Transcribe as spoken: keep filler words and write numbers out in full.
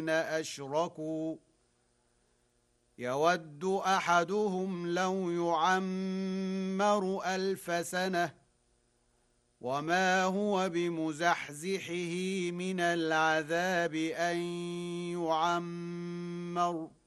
أشركوا يود أحدهم لو يعمر ألف سنة وما هو بمزحزحه من العذاب أن يعمر